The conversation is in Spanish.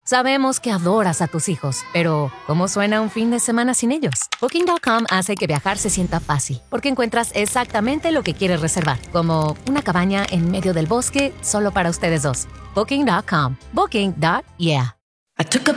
Sabemos que adoras a tus hijos, pero ¿cómo suena un fin de semana sin ellos? Booking.com hace que viajar se sienta fácil, porque encuentras exactamente lo que quieres reservar, como una cabaña en medio del bosque solo para ustedes dos. Booking.com. Booking.yeah. I took a